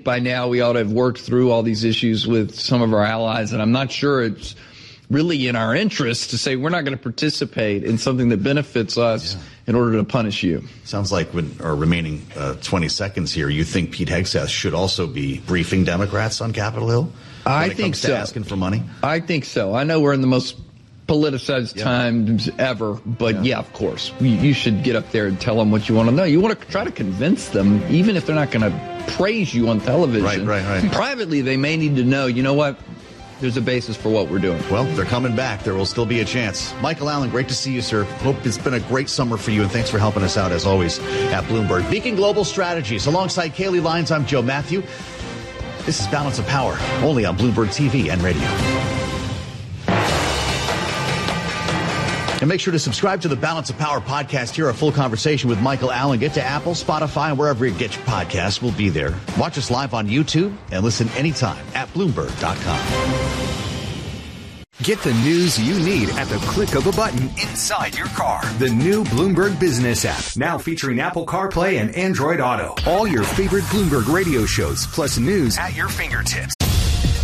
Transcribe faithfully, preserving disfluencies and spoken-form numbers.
By now, we ought to have worked through all these issues with some of our allies, and I'm not sure it's really in our interest to say we're not going to participate in something that benefits us yeah. in order to punish you. Sounds like with our remaining uh, twenty seconds here, you think Pete Hegseth should also be briefing Democrats on Capitol Hill when I it think comes so. to asking for money? I think so. I know we're in the most politicized yeah. times ever, but yeah, yeah of course. You, you should get up there and tell them what you want to know. You want to try to convince them, even if they're not going to praise you on television. Right, right, right. Privately, they may need to know, you know what? There's a basis for what we're doing. Well, they're coming back. There will still be a chance. Michael Allen, great to see you, sir. Hope it's been a great summer for you, and thanks for helping us out, as always, at Bloomberg. Beacon Global Strategies. Alongside Kaylee Lyons, I'm Joe Matthew. This is Balance of Power, only on Bloomberg T V and radio. And make sure to subscribe to the Balance of Power podcast. Hear a full conversation with Michael Allen. Get to Apple, Spotify, and wherever you get your podcasts. We'll be there. Watch us live on YouTube and listen anytime at Bloomberg dot com. Get the news you need at the click of a button inside your car. The new Bloomberg Business app, now featuring Apple CarPlay and Android Auto. All your favorite Bloomberg radio shows, plus news at your fingertips.